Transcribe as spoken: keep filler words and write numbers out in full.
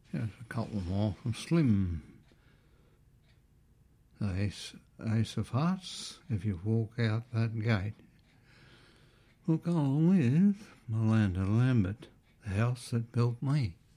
There's a couple more from Slim. The Ace, Ace of Hearts, if you walk out that gate. We'll go on with Miranda Lambert, The House That Built Me.